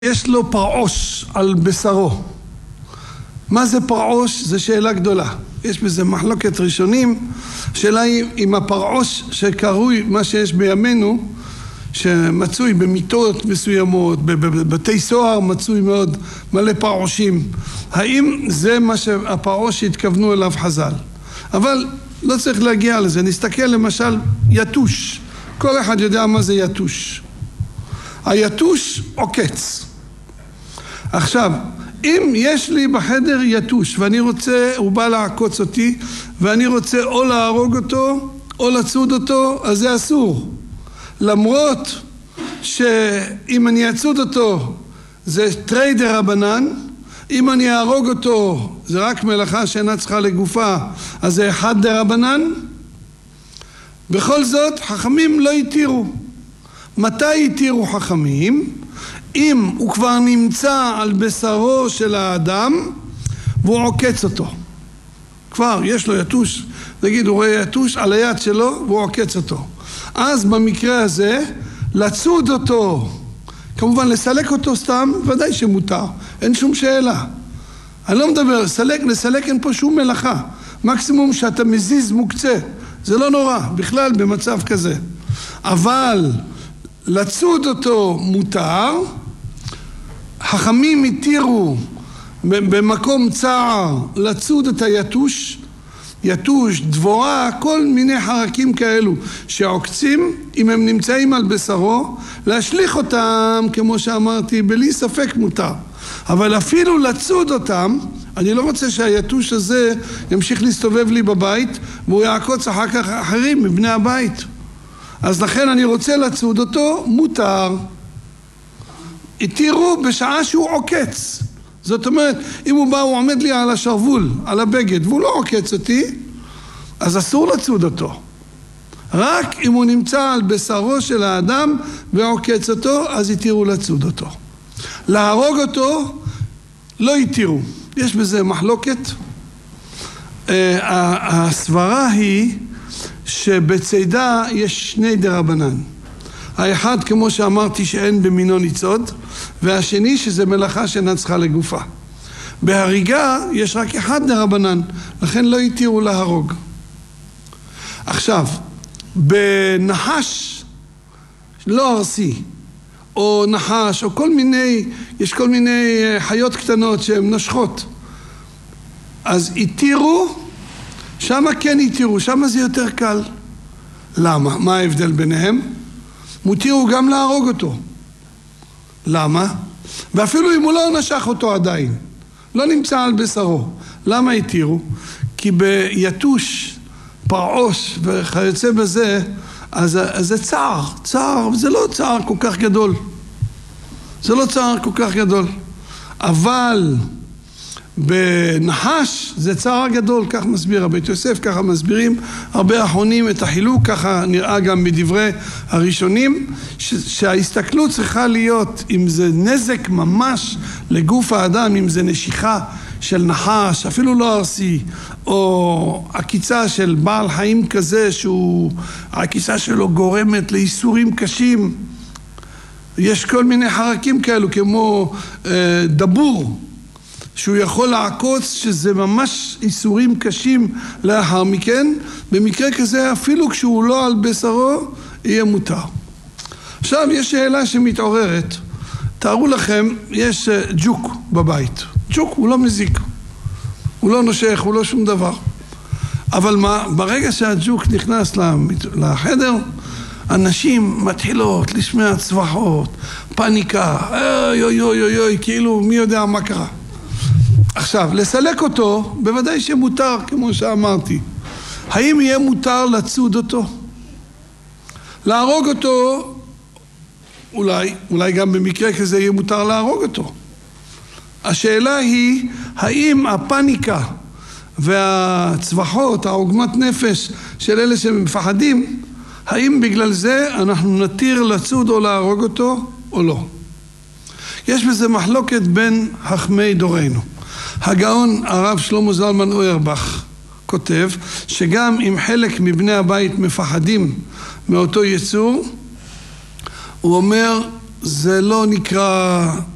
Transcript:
יש לו פרעוש על בשרו. מה זה פרעוש? זו שאלה גדולה. יש בזה מחלוקת ראשונים. השאלה היא אם הפרעוש שקרוי מה שיש בימינו, שמצוי במיטות מסוימות, בבתי סוהר מצוי מאוד מלא פרעושים, האם זה מה שהפרעוש שהתכוונו אליו חז"ל? אבל לא צריך להגיע לזה. נסתכל למשל יתוש. כל אחד יודע מה זה יתוש. היתוש עוקץ. עכשיו, אם יש לי בחדר יתוש ואני רוצה, הוא בא לעקוץ אותי ואני רוצה או להרוג אותו או לצוד אותו, אז זה אסור. למרות שאם אני אצוד אותו זה טריידר רבנן, אם אני אהרוג אותו זה רק מלאכה שאינה צריכה לגופה, אז זה אחד דרבנן. בכל זאת חכמים לא התירו. מתי התירו חכמים? אם הוא כבר נמצא על בשרו של האדם והוא עוקץ אותו. כבר יש לו יתוש, נגיד הוא רואה יתוש על היד שלו והוא עוקץ אותו. אז במקרה הזה לצוד אותו, כמובן לסלק אותו סתם, ודאי שמותר, אין שום שאלה. אני לא מדבר, לסלק אין פה שום מלאכה. מקסימום שאתה מזיז מוקצה, זה לא נורא, בכלל במצב כזה. אבל לצוד אותו מותר. חכמים התירו במקום צער לצוד את היתוש, יתוש, דבורה, כל מיני חרקים כאלו שעוקצים, אם הם נמצאים על בשרו, להשליך אותם, כמו שאמרתי, בלי ספק מותר. אבל אפילו לצוד אותם, אני לא רוצה שהיתוש הזה ימשיך להסתובב לי בבית, והוא יעקוץ אחר כך אחרים מבני הבית. אז לכן אני רוצה לצוד אותו, מותר. התירו בשעה שהוא עוקץ. זאת אומרת, אם הוא בא, הוא עומד לי על השרוול, על הבגד, והוא לא עוקץ אותי, אז אסור לצוד אותו. רק אם הוא נמצא על בשרו של האדם ועוקץ אותו, אז התירו לצוד אותו. להרוג אותו לא התירו. יש בזה מחלוקת. הסברה היא שבצידה יש שני דרבנן. האחד, כמו שאמרתי, שאין במינו ניצוד, והשני שזה מלאכה שאינה צריכה לגופה. בהריגה יש רק אחד דרבנן, לכן לא התירו להרוג. עכשיו, בנחש לא ארסי, או נחש, או כל מיני, יש כל מיני חיות קטנות שהן נושכות. אז התירו, שמה כן התירו, שמה זה יותר קל. למה? מה ההבדל ביניהם? מותירו גם להרוג אותו. למה? ואפילו אם הוא לא נשך אותו עדיין, לא נמצא על בשרו. למה התירו? כי ביתוש, פרעוש וכיוצא בזה, אז זה צער. צער, זה לא צער כל כך גדול. זה לא צער כל כך גדול. אבל בנחש זה צער גדול, כך מסביר הבית יוסף, ככה מסבירים הרבה אחרונים את החילוק, ככה נראה גם בדברי הראשונים, שההסתכלות צריכה להיות אם זה נזק ממש לגוף האדם, אם זה נשיכה של נחש, אפילו לא ארסי, או עקיצה של בעל חיים כזה העקיצה שלו גורמת לאיסורים קשים. יש כל מיני חרקים כאלו כמו דבור, שהוא יכול לעקוץ, שזה ממש איסורים קשים לאחר מכן. במקרה כזה אפילו כשהוא לא על בשרו יהיה מותר. עכשיו יש שאלה שמתעוררת. תארו לכם, יש ג'וק בבית. ג'וק הוא לא מזיק, הוא לא נושך, הוא לא שום דבר. אבל מה, ברגע שהג'וק נכנס לחדר, אנשים מתחילות לשמוע צווחות, פניקה, אוי אוי אוי אוי, כאילו מי יודע מה קרה. עכשיו, לסלק אותו, בוודאי שמותר, כמו שאמרתי. האם יהיה מותר לצוד אותו? להרוג אותו, אולי גם במקרה כזה יהיה מותר להרוג אותו. השאלה היא, האם הפניקה והצווחות, העוגמת נפש של אלה שמפחדים, האם בגלל זה אנחנו נתיר לצוד או להרוג אותו או לא? יש בזה מחלוקת בין חכמי דורנו. הגאון הרב שלמה זלמן אוירבך כותב שגם אם חלק מבני הבית מפחדים מאותו יצור, הוא אומר זה לא נקרא